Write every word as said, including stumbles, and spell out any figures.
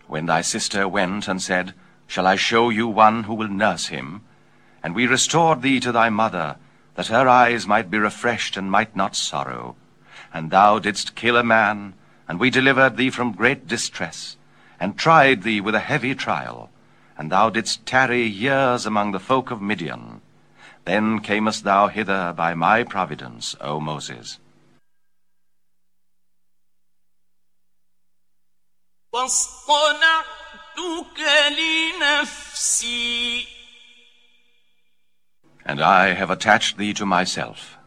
When thy sister went and said, Shall I show you one who will nurse him? And we restored thee to thy mother, that her eyes might be refreshed and might not sorrow. And thou didst kill a man, and we delivered thee from great distress, and tried thee with a heavy trial. And thou didst tarry years among the folk of Midian. Then camest thou hither by my providence, O Moses. And I have attached thee to myself.